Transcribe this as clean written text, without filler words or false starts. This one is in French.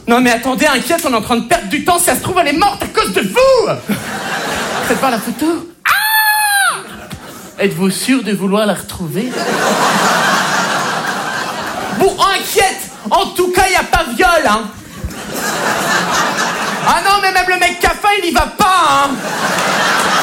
Non mais attendez, inquiète, on est en train de perdre du temps. Si ça se trouve, elle est morte à cause de vous. Faites voir la photo. Ah! Êtes-vous sûr de vouloir la retrouver? Bon, inquiète. En tout cas, y a pas viol, hein. Ah non, mais même le mec qui a faim, il y va pas, hein.